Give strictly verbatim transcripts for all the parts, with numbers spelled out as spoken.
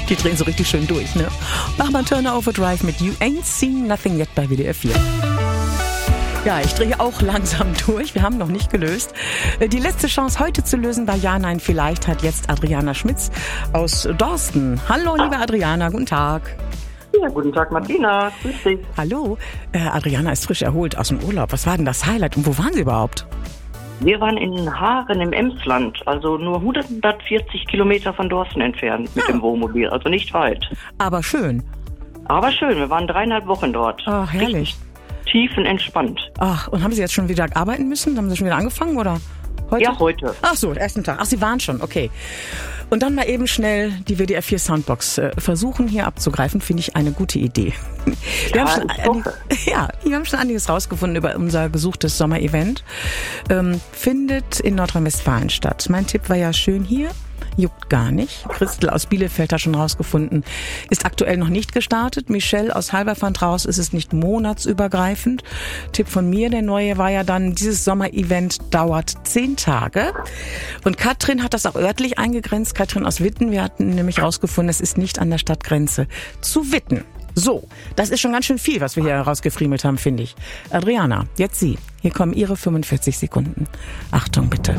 Die drehen so richtig schön durch, ne? Bachmann Turner Overdrive mit You Ain't Seen Nothing Yet bei W D R vier. Ja, ich drehe auch langsam durch. Wir haben noch nicht gelöst. Die letzte Chance heute zu lösen bei Ja, Nein, Vielleicht hat jetzt Adriana Schmitz aus Dorsten. Hallo, liebe Adriana, guten Tag. Ja, guten Tag, Martina. Grüß dich. Hallo, äh, Adriana ist frisch erholt aus dem Urlaub. Was war denn das Highlight und wo waren Sie überhaupt? Wir waren in Haaren im Emsland, also nur hundertvierzig Kilometer von Dorsten entfernt mit Ah. dem Wohnmobil, also nicht weit. Aber schön. Aber schön, wir waren dreieinhalb Wochen dort. Ach, herrlich. Richtig tiefenentspannt. Ach, und haben Sie jetzt schon wieder arbeiten müssen? Haben Sie schon wieder angefangen, oder? Heute? Ja, heute. Ach so, ersten Tag. Ach, Sie waren schon, okay. Und dann mal eben schnell die W D R vier Soundbox äh, versuchen hier abzugreifen, finde ich eine gute Idee. Wir, Ja, haben schon ich einig, hoffe. ja, wir haben schon einiges rausgefunden über unser gesuchtes Sommerevent. Ähm, findet in Nordrhein-Westfalen statt. Mein Tipp war ja schön hier. Juckt gar nicht. Christel aus Bielefeld hat schon rausgefunden, ist aktuell noch nicht gestartet. Michelle aus Halberfand raus, ist es nicht monatsübergreifend. Tipp von mir, der neue war ja dann, dieses Sommerevent dauert zehn Tage. Und Katrin hat das auch örtlich eingegrenzt. Katrin aus Witten, wir hatten nämlich rausgefunden, es ist nicht an der Stadtgrenze zu Witten. So, das ist schon ganz schön viel, was wir hier rausgefriemelt haben, finde ich. Adriana, jetzt Sie. Hier kommen Ihre fünfundvierzig Sekunden. Achtung bitte.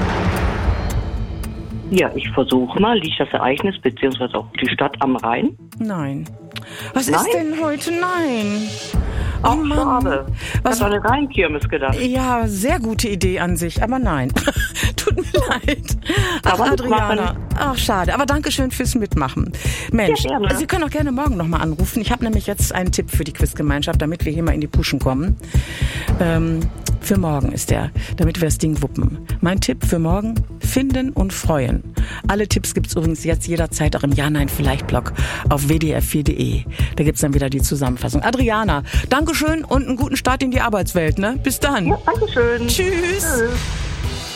Ja, ich versuche mal, liegt das Ereignis beziehungsweise auch die Stadt am Rhein? Nein. Was Nein? ist denn heute? Nein. Oh Ach, Mann. schade. Ich Was? habe an eine Rheinkirmes gedacht. Ja, sehr gute Idee an sich, aber nein. Tut mir leid. Ach, Aber Adriana. mitmachen. Ach, schade. Aber danke schön fürs Mitmachen. Mensch, Ja, gerne. Sie können auch gerne morgen nochmal anrufen. Ich habe nämlich jetzt einen Tipp für die Quizgemeinschaft, damit wir hier mal in die Puschen kommen. Ähm, für morgen ist der, damit wir das Ding wuppen. Mein Tipp für morgen, finden und freuen. Alle Tipps gibt's übrigens jetzt jederzeit auch im Ja-Nein-Vielleicht-Blog auf w d r vier punkt d e. Da gibt's dann wieder die Zusammenfassung. Adriana, Dankeschön und einen guten Start in die Arbeitswelt. Ne? Bis dann. Ja, danke schön. Tschüss. Tschüss.